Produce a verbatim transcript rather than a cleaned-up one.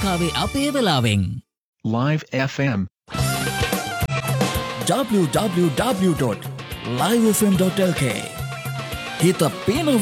ලංකාවේ අපේ වෙලාවෙන් Live F M w w w dot live f m dot l k හිත පේනවා